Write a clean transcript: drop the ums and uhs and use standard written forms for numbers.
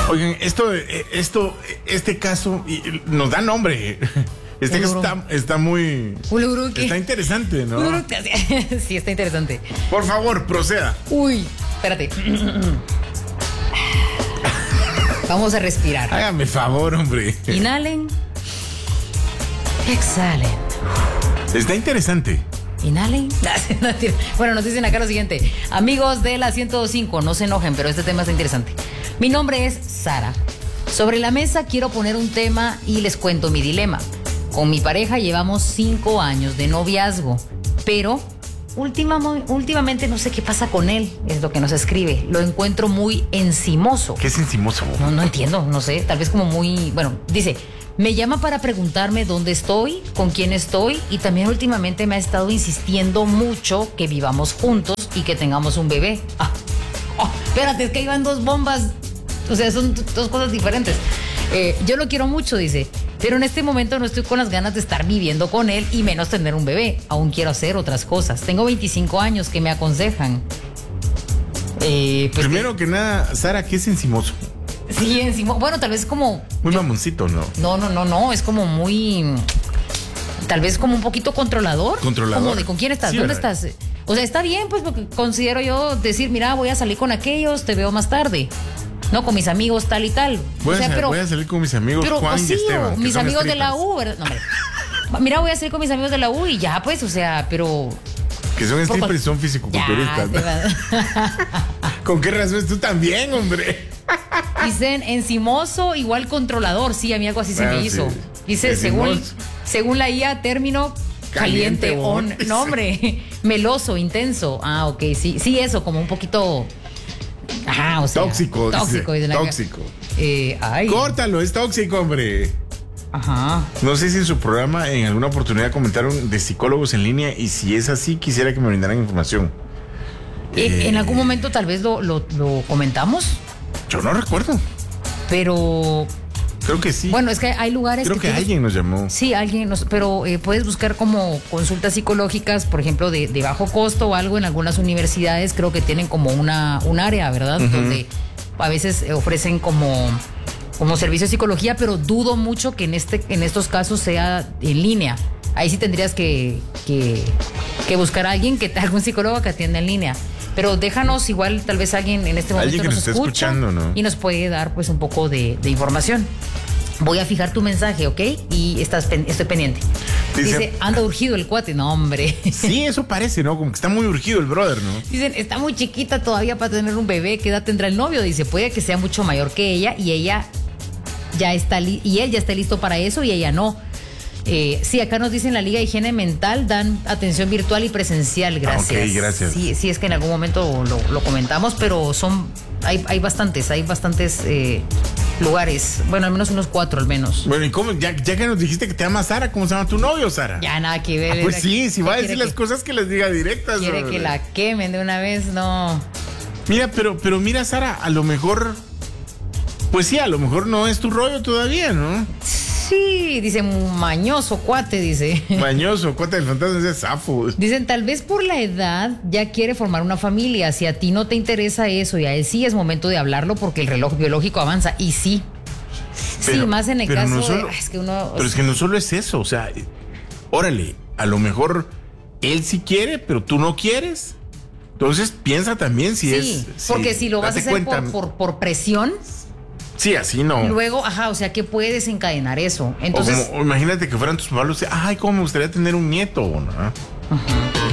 Oigan, este caso nos da nombre. Este caso está muy... Está interesante, ¿no? Sí, está interesante. Por favor, proceda. Uy, espérate. Vamos a respirar. Hágame favor, hombre. Inhalen. Exhalen. Está interesante. Inhalen. Bueno, nos dicen acá lo siguiente. Amigos de la 105, no se enojen, pero este tema está interesante. Mi nombre es Sara. Sobre la mesa quiero poner un tema y les cuento mi dilema. Con mi pareja llevamos 5 años de noviazgo, pero últimamente no sé qué pasa con él, es lo que nos escribe. Lo encuentro muy encimoso. ¿Qué es encimoso? No entiendo, no sé, tal vez como muy... Bueno, dice, me llama para preguntarme dónde estoy, con quién estoy, y también últimamente me ha estado insistiendo mucho que vivamos juntos y que tengamos un bebé. Espérate, es que iban 2 bombas, o sea, son 2 cosas diferentes. Yo lo quiero mucho, dice, pero en este momento no estoy con las ganas de estar viviendo con él y menos tener un bebé. Aún quiero hacer otras cosas. Tengo 25 años, ¿qué me aconsejan? Pues primero que nada, Sara, ¿qué es encimoso? Sí, encimoso. Bueno, tal vez como... Muy mamoncito, ¿no? No, es como muy... Tal vez como un poquito controlador. ¿Controlador? Como de ¿con quién estás? Sí, ¿dónde estás? O sea, está bien, pues, porque considero yo decir, mira, voy a salir con aquellos, te veo más tarde. No, con mis amigos tal y tal. Voy a salir con mis amigos Juan y Esteban. Mis amigos de la U, ¿verdad? No, hombre. Mira, voy a salir con mis amigos de la U y ya, pues, o sea, pero... Que son strippers y son fisicoculturistas. ¿Con qué razón? Tú también, hombre. Dicen encimoso igual controlador. Sí, a mí algo así se me hizo. Dice, según la IA, término caliente on. No, hombre, meloso, intenso. Ah, ok, sí, eso, como un poquito... Ajá, o sea, tóxico. Tóxico. Córtalo, es tóxico, hombre. Ajá. No sé si en su programa en alguna oportunidad comentaron de psicólogos en línea, y si es así, quisiera que me brindaran información. En algún momento tal vez lo comentamos. Yo no recuerdo. Pero... Creo que sí. Bueno, es que hay lugares... Creo que alguien nos llamó. Sí, pero puedes buscar como consultas psicológicas, por ejemplo, de bajo costo o algo en algunas universidades. Creo que tienen como un área, ¿verdad? Uh-huh. Donde a veces ofrecen como servicio de psicología, pero dudo mucho que en estos casos sea en línea. Ahí sí tendrías que buscar a alguien, algún psicólogo que atienda en línea. Pero déjanos igual, tal vez alguien en este momento nos escucha escuchando, ¿no? Y nos puede dar pues un poco de información. Voy a fijar tu mensaje, ¿ok? Y estoy pendiente. Dice, anda urgido el cuate. No, hombre. Sí, eso parece, ¿no? Como que está muy urgido el brother, ¿no? Dicen, está muy chiquita todavía para tener un bebé. ¿Qué edad tendrá el novio? Dice, puede que sea mucho mayor que ella y él ya está listo para eso y ella no. Sí, acá nos dicen la Liga de Higiene Mental, dan atención virtual y presencial, gracias. Ok, gracias. Sí, es que en algún momento lo comentamos, pero hay bastantes lugares, bueno, al menos unos 4 al menos. Bueno, ¿y cómo? Ya que nos dijiste que te llamas Sara, ¿cómo se llama tu novio, Sara? Ya, nada que ver. Pues sí, si va a decir las cosas que les diga directas. Quiere que la quemen de una vez, no. Mira, pero mira, Sara, a lo mejor, pues sí, a lo mejor no es tu rollo todavía, ¿no? Sí, dice mañoso cuate, dice. Mañoso, cuate del fantasma, ese zafo. Dicen, tal vez por la edad ya quiere formar una familia. Si a ti no te interesa eso y a él sí, es momento de hablarlo porque el reloj biológico avanza. Y sí. Pero, sí, más en el caso no solo, Pero es que no solo es eso, o sea, órale, a lo mejor él sí quiere, pero tú no quieres. Entonces piensa también si es... Sí, porque si lo vas a hacer por presión... Sí, así no. Luego, o sea, ¿qué puede desencadenar eso? Entonces, o imagínate que fueran tus papás, ay, cómo me gustaría tener un nieto, ¿no? Ajá.